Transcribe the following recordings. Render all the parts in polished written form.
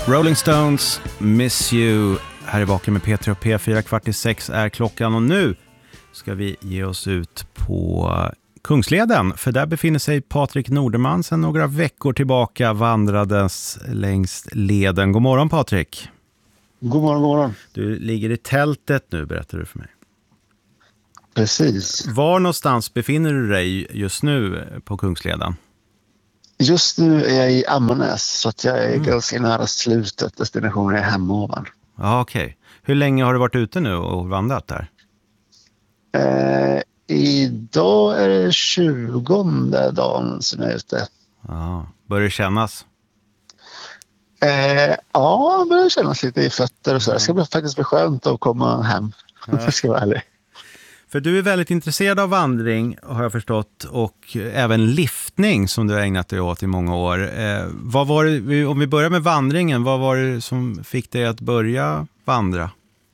Rolling Stones, Miss You. Här är Vaken med Peter och P4, 5:45 är klockan och nu ska vi ge oss ut på Kungsleden. För där befinner sig Patrik Norderman sedan några veckor tillbaka vandrades längs leden. God morgon Patrik. God morgon, god morgon. Du ligger i tältet nu, berättar du för mig. Precis. Var någonstans befinner du dig just nu på Kungsleden? Just nu är jag i Ammarnäs så att jag är ganska nära slutet. Destinationen är Hemavan. Ja, okej. Hur länge har du varit ute nu och vandrat där? Idag är det 20:e dagen som jag är ute. Ja, börjar det kännas? Ja, det börjar kännas lite i fötter och så. Det ska faktiskt bli skönt att komma hem. Jag ska vara ärlig. För du är väldigt intresserad av vandring, har jag förstått, och även liftning som du har ägnat dig åt i många år. Vad var det, om vi börjar med vandringen, vad var det som fick dig att börja vandra?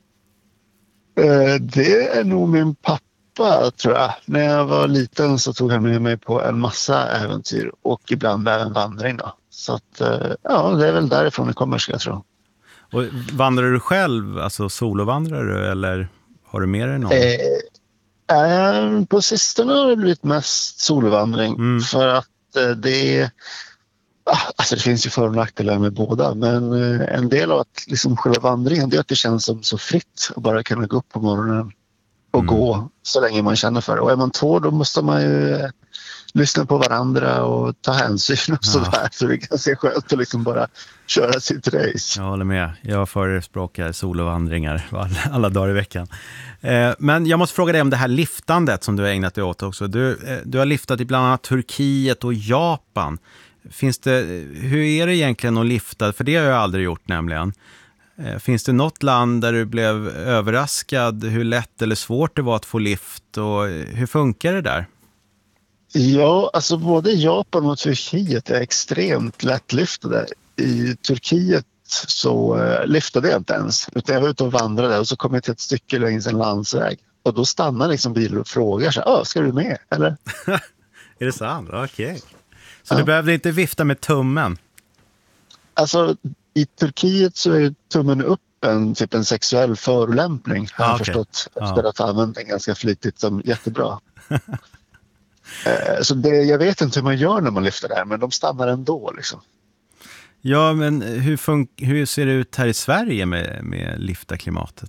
Det är nog min pappa, tror jag. När jag var liten så tog han med mig på en massa äventyr och ibland även vandring då. Så att, ja, det är väl därifrån det kommer, ska jag tro. Och vandrar du själv, alltså solovandrar du, eller har du med dig någon? På sistone har det blivit mest solovandring för att det finns ju för- och nackdelar med båda, men en del av att liksom själva vandringen, det är att det känns som så fritt att bara kunna gå upp på morgonen och gå så länge man känner för det. Och är man två, då måste man ju lyssna på varandra och ta hänsyn och sådär. Så det är ganska skönt att liksom bara köra sitt race. Jag håller med. Jag förespråkar solovandringar alla dagar i veckan. Men jag måste fråga dig om det här liftandet som du har ägnat dig åt också. Du har liftat i bland annat Turkiet och Japan. Hur är det egentligen att lifta? För det har jag aldrig gjort nämligen. Finns det något land där du blev överraskad hur lätt eller svårt det var att få lift? Och hur funkar det där? Ja, alltså både Japan och Turkiet är extremt lättlyftade. I Turkiet så lyftade jag inte ens. Utan jag var ute och vandrade och så kom jag till ett stycke längs en landsväg. Och då stannar liksom bilen och frågar så här, ska du med? Eller? Är det sant? Okej. Så du behövde inte vifta med tummen? Alltså i Turkiet så är tummen upp typ en sexuell förolämpning. Har jag förstått efter att ha använt den ganska flitigt som jättebra. Så jag vet inte hur man gör när man lyfter det här, men de stannar ändå liksom. Ja, men hur ser det ut här i Sverige med liftarklimatet?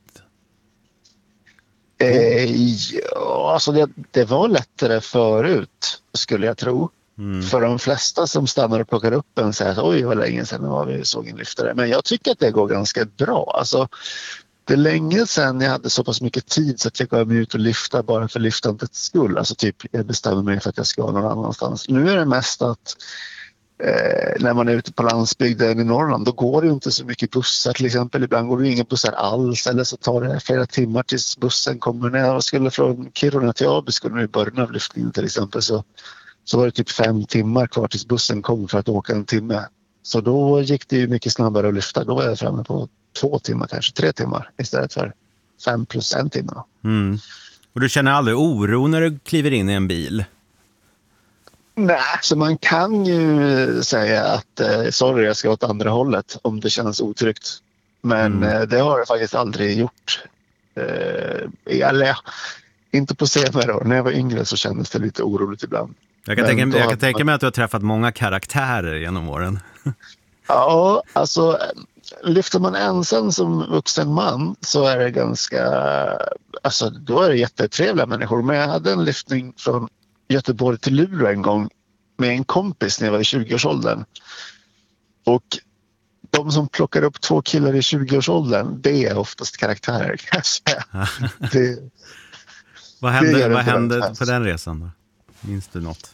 Ja, alltså det var lättare förut, skulle jag tro. För de flesta som stannar och plockar upp en säger att oj, vad länge sedan vi såg en lyftare. Men jag tycker att det går ganska bra. Alltså, det är länge sedan jag hade så pass mycket tid så att jag gav mig ut och lyfta bara för lyftandets skull. Alltså typ jag bestämmer mig för att jag ska någon annanstans. Nu är det mest att när man är ute på landsbygden i Norrland, då går det inte så mycket bussar till exempel. Ibland går det inga bussar alls eller så tar det flera timmar tills bussen kommer. När jag skulle från Kiruna till Abisko i början av lyftningen till exempel så var det typ 5 timmar kvar tills bussen kom för att åka en timme. Så då gick det ju mycket snabbare att lyfta. Då var jag framme på 2 timmar, kanske 3 timmar istället för 5 plus 1 timme. Och du känner aldrig oro när du kliver in i en bil? Nej, så man kan ju säga att sorry, jag ska åt andra hållet om det känns otryggt. Men det har jag faktiskt aldrig gjort. Inte på senare år. När jag var yngre så kändes det lite oroligt ibland. Jag kan tänka mig att du har träffat många karaktärer genom åren. Ja, alltså lyfter man ensam som vuxen man så är det ganska, alltså då är det jättetrevliga människor. Men jag hade en lyftning från Göteborg till Luleå en gång med en kompis när jag var i 20-årsåldern. Och de som plockar upp 2 killar i 20-årsåldern, det är oftast karaktärer, kan jag säga. Vad hände på den resan då? Minns du något?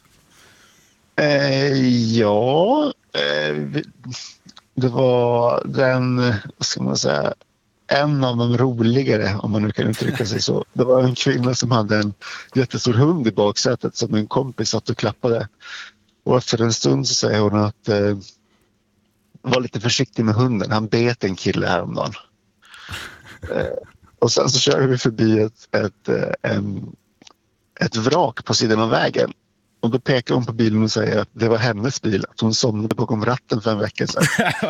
Det var vad ska man säga, en av de roligare, om man nu kan uttrycka sig så. Det var en kvinna som hade en jättestor hund i baksätet som en kompis satt och klappade. Och efter en stund så säger hon att var lite försiktig med hunden. Han bet en kille häromdagen. Och sen så körde vi förbi ett vrak på sidan av vägen. Och då pekar hon på bilen och säger att det var hennes bil. Att hon somnade bakom ratten för en vecka sedan.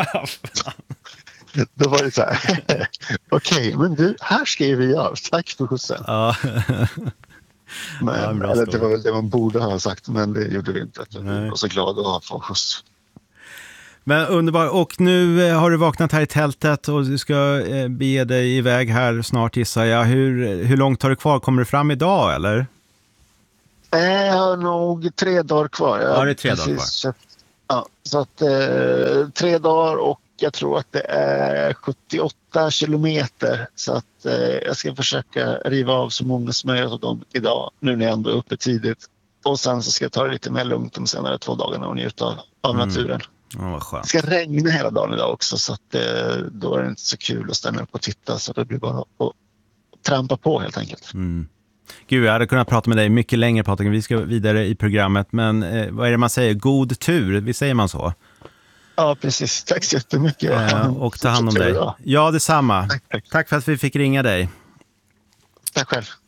Då var det så här. Okej, men du, här skriver jag. Tack för skjutsen. Ja. Men, det var väl det man borde ha sagt, men det gjorde vi inte. Jag var så glad att få skjuts. Men underbar. Och nu har du vaknat här i tältet och du ska bege dig iväg här snart, gissar jag. Hur långt har du kvar? Kommer du fram idag, eller? Jag har nog 3 dagar kvar. Ja, det är 3 dagar kvar. Ja, så att 3 dagar och jag tror att det är 78 kilometer. Så att jag ska försöka riva av så många som möjligt av dem idag, nu när jag ändå är uppe tidigt. Och sen så ska jag ta det lite mer lugnt de senare 2 dagarna och njuta av naturen. Ja, vad skönt. Det ska regna hela dagen idag också, så att då är det inte så kul att stanna upp och titta, så det blir bara att trampa på helt enkelt. Gud, jag hade kunnat prata med dig mycket längre, Patrik. Vi ska vidare i programmet, men vad är det man säger? God tur, vi säger man så? Ja, precis. Tack så jättemycket. Och ta hand om dig. Ja, detsamma. Tack för att vi fick ringa dig. Tack själv.